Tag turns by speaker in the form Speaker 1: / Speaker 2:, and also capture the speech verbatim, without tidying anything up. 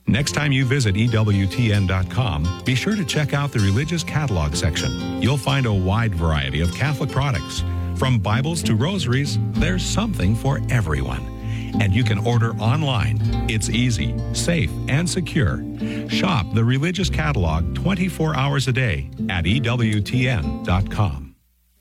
Speaker 1: Next time you visit E W T N dot com, be sure to check out the religious catalog section. You'll find a wide variety of Catholic products. From Bibles to rosaries, there's something for everyone. And you can order online. It's easy, safe, and secure. Shop the religious catalog twenty-four hours a day at E W T N dot com.